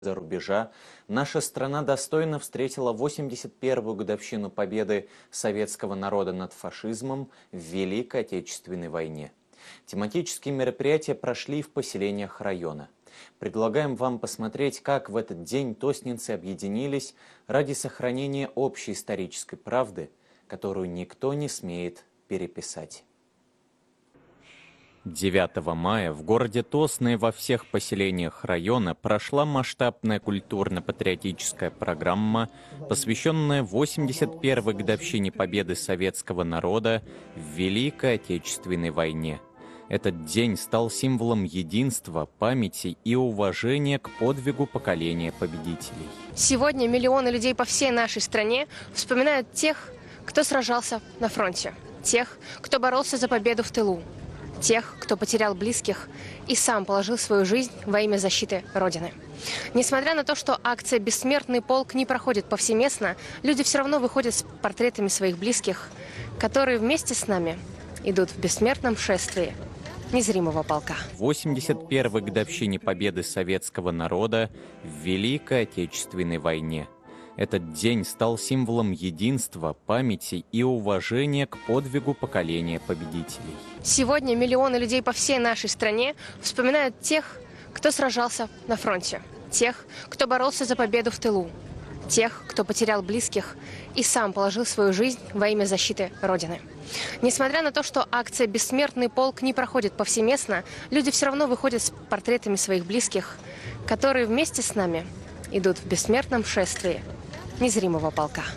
за рубежа, наша страна достойно встретила 81-ю годовщину победы советского народа над фашизмом в Великой Отечественной войне. Тематические мероприятия прошли в поселениях района. Предлагаем вам посмотреть, как в этот день тоснинцы объединились ради сохранения общей исторической правды, которую никто не смеет переписать. 9 мая в городе Тосны во всех поселениях района прошла масштабная культурно-патриотическая программа, посвященная 81-й годовщине победы советского народа в Великой Отечественной войне. Этот день стал символом единства, памяти и уважения к подвигу поколения победителей. Сегодня миллионы людей по всей нашей стране вспоминают тех, кто сражался на фронте, тех, кто боролся за победу в тылу, тех, кто потерял близких и сам положил свою жизнь во имя защиты Родины. Несмотря на то, что акция «Бессмертный полк» не проходит повсеместно, люди все равно выходят с портретами своих близких, которые вместе с нами идут в бессмертном шествии незримого полка. 81-й годовщине победы советского народа в Великой Отечественной войне. Этот день стал символом единства, памяти и уважения к подвигу поколения победителей. Сегодня миллионы людей по всей нашей стране вспоминают тех, кто сражался на фронте, тех, кто боролся за победу в тылу, тех, кто потерял близких и сам положил свою жизнь во имя защиты Родины. Несмотря на то, что акция «Бессмертный полк» не проходит повсеместно, люди все равно выходят с портретами своих близких, которые вместе с нами идут в бессмертном шествии незримого полка.